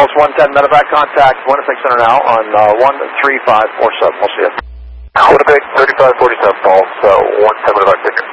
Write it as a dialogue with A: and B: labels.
A: Pulse 110, medevac contact, Winnipeg Center now on 13547. We'll see you.
B: Winnipeg 3547, Pulse 110, medevac ticket.